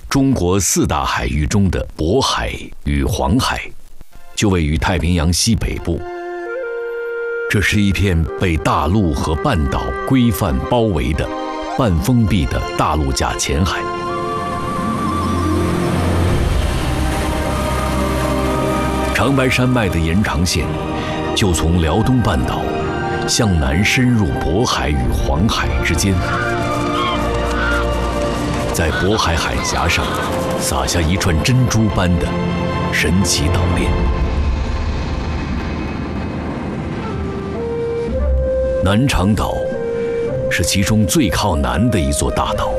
中国四大海域中的渤海与黄海，就位于太平洋西北部。这是一片被大陆和半岛规范包围的半封闭的大陆架浅海。长白山脉的延长线就从辽东半岛向南深入渤海与黄海之间，在渤海海峡上撒下一串珍珠般的神奇岛链。南长岛是其中最靠南的一座大岛，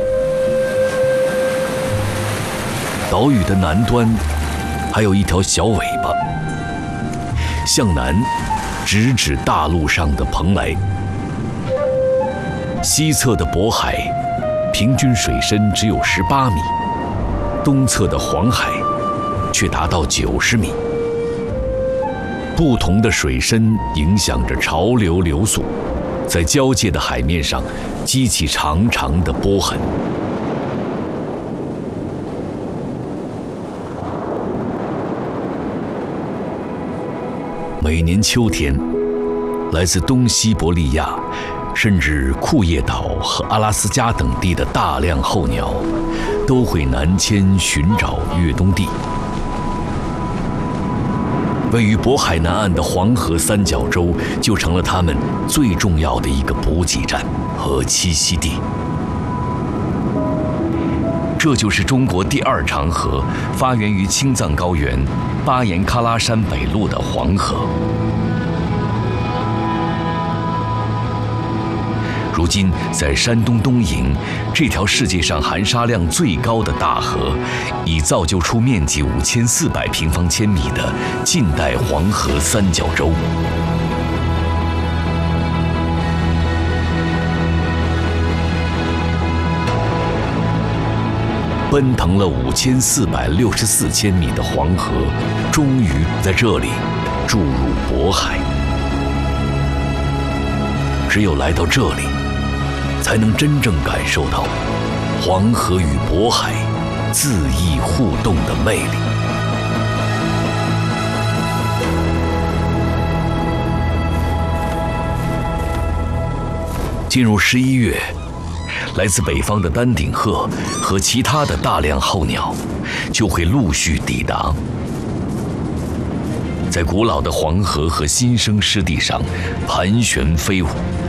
岛屿的南端还有一条小尾巴，向南直指大陆上的蓬莱。西侧的渤海平均水深只有18米，东侧的黄海却达到90米。不同的水深影响着潮流流速，在交界的海面上激起长长的波痕。每年秋天，来自东西伯利亚甚至库页岛和阿拉斯加等地的大量候鸟都会南迁寻找越冬地。位于渤海南岸的黄河三角洲就成了它们最重要的一个补给站和栖息地。这就是中国第二长河，发源于青藏高原巴颜喀拉山北麓的黄河。如今，在山东东营这条世界上含沙量最高的大河，已造就出面积5400平方千米的近代黄河三角洲。奔腾了5464千米的黄河，终于在这里注入渤海。只有来到这里，才能真正感受到黄河与渤海恣意互动的魅力。进入11月，来自北方的丹顶鹤和其他的大量候鸟就会陆续抵达，在古老的黄河和新生湿地上盘旋飞舞。